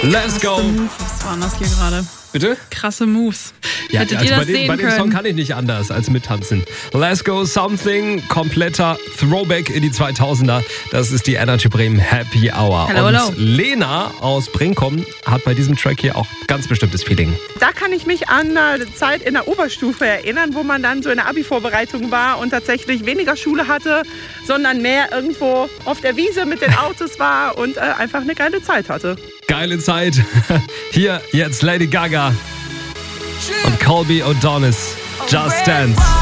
Let's go. Was waren das hier gerade? Bitte? Krasse Moves. Ja, Hättet also ihr das sehen bei dem können? Song kann ich nicht anders als mittanzen. Let's Go Something, kompletter Throwback in die 2000er. Das ist die Energy Bremen Happy Hour. Hello, und hello. Lena aus Brinkum hat bei diesem Track hier auch ganz bestimmtes Feeling. Da kann ich mich an eine Zeit in der Oberstufe erinnern, wo man dann so in der Abi-Vorbereitung war und tatsächlich weniger Schule hatte, sondern mehr irgendwo auf der Wiese mit den Autos war und einfach eine geile Zeit hatte. Geile Zeit. Hier jetzt Lady Gaga und Colby O'Donis. Just Dance.